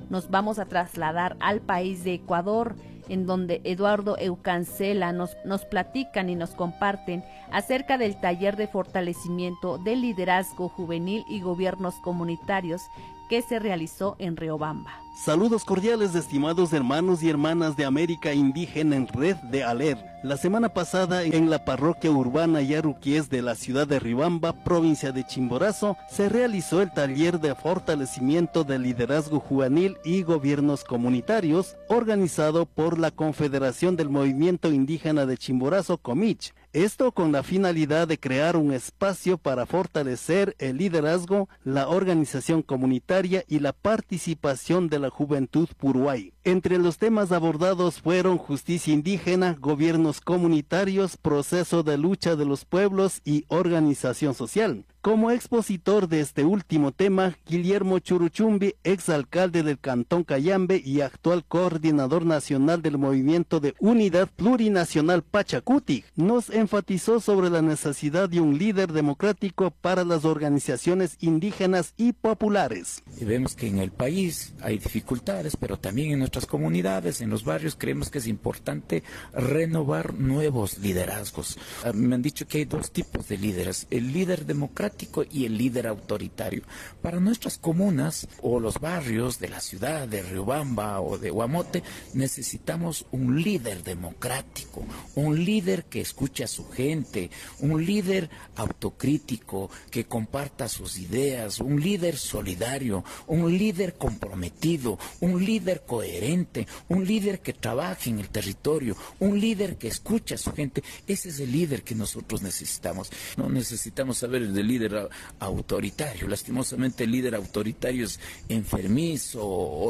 nos vamos a trasladar al país de Ecuador, en donde Eduardo Eucancela nos platican y nos comparten acerca del taller de fortalecimiento del liderazgo juvenil y gobiernos comunitarios que se realizó en Riobamba. Saludos cordiales, estimados hermanos y hermanas de América Indígena en Red de ALER. La semana pasada, en la parroquia urbana Yaruquiés de la ciudad de Riobamba, provincia de Chimborazo, se realizó el taller de fortalecimiento del liderazgo juvenil y gobiernos comunitarios, organizado por la Confederación del Movimiento Indígena de Chimborazo, COMICH. Esto con la finalidad de crear un espacio para fortalecer el liderazgo, la organización comunitaria y la participación de la juventud puruay. Entre los temas abordados fueron justicia indígena, gobiernos comunitarios, proceso de lucha de los pueblos y organización social. Como expositor de este último tema, Guillermo Churuchumbi, exalcalde del Cantón Cayambe y actual coordinador nacional del Movimiento de Unidad Plurinacional Pachacuti, nos enfatizó sobre la necesidad de un líder democrático para las organizaciones indígenas y populares. Y vemos que en el país hay dificultades, pero también en nuestras comunidades, en los barrios, creemos que es importante renovar nuevos liderazgos. Me han dicho que hay dos tipos de líderes, el líder democrático y el líder autoritario. Para nuestras comunas o los barrios de la ciudad de Riobamba o de Guamote necesitamos un líder democrático, un líder que escuche a su gente, un líder autocrítico que comparta sus ideas, un líder solidario, un líder comprometido, un líder coherente, un líder que trabaje en el territorio, un líder que escuche a su gente. Ese es el líder que nosotros necesitamos. No necesitamos saber del líder autoritario. Lastimosamente el líder autoritario es enfermizo,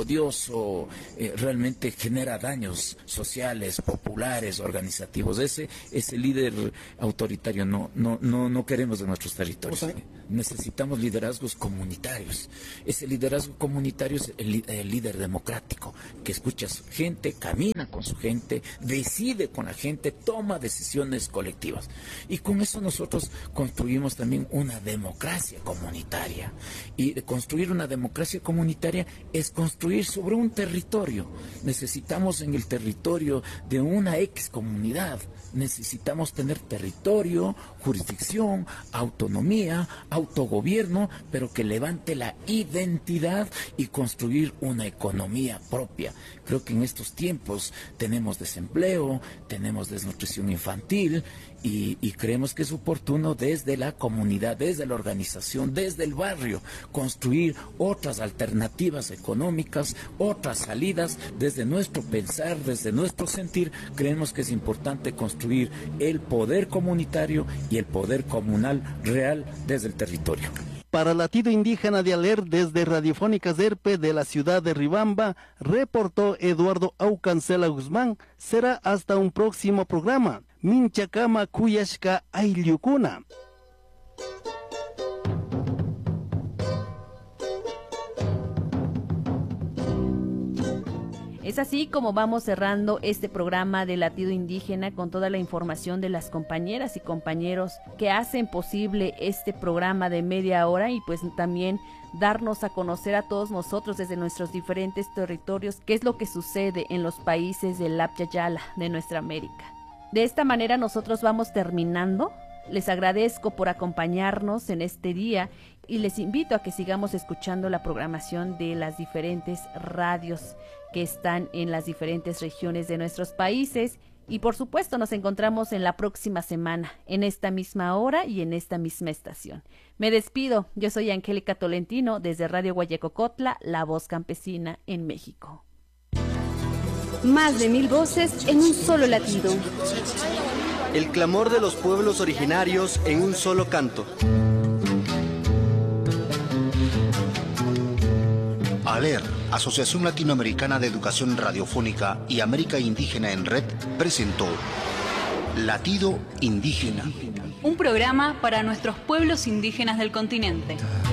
odioso, realmente genera daños sociales, populares, organizativos. Ese líder autoritario no queremos en nuestros territorios. Necesitamos liderazgos comunitarios. Ese liderazgo comunitario es el líder democrático, que escucha a su gente, camina con su gente, decide con la gente, toma decisiones colectivas. Y con eso nosotros construimos también una democracia comunitaria. Y construir una democracia comunitaria es construir sobre un territorio. Necesitamos en el territorio de una ex comunidad, necesitamos tener territorio, jurisdicción, autonomía, autogobierno, pero que levante la identidad y construir una economía propia. Creo que en estos tiempos tenemos desempleo, tenemos desnutrición infantil y creemos que es oportuno desde la comunidad, desde la organización, desde el barrio, construir otras alternativas económicas, otras salidas desde nuestro pensar, desde nuestro sentir. Creemos que es importante construir el poder comunitario y el poder comunal real desde el territorio. Para Latido Indígena de ALER, desde Radiofónicas ERPE de la ciudad de Riobamba, reportó Eduardo Eucancela Guzmán. Será hasta un próximo programa. Minchacama Kuyashka Ayliukuna. Es así como vamos cerrando este programa de Latido Indígena con toda la información de las compañeras y compañeros que hacen posible este programa de media hora y pues también darnos a conocer a todos nosotros desde nuestros diferentes territorios qué es lo que sucede en los países del Lapya Yala de nuestra América. De esta manera nosotros vamos terminando. Les agradezco por acompañarnos en este día y les invito a que sigamos escuchando la programación de las diferentes radios que están en las diferentes regiones de nuestros países y por supuesto nos encontramos en la próxima semana, en esta misma hora y en esta misma estación. Me despido, yo soy Angélica Tolentino desde Radio Guayacocotla, la voz campesina en México. Más de 1000 voces en un solo latido. El clamor de los pueblos originarios en un solo canto. ALER, Asociación Latinoamericana de Educación Radiofónica y América Indígena en Red, presentó Latido Indígena. Un programa para nuestros pueblos indígenas del continente.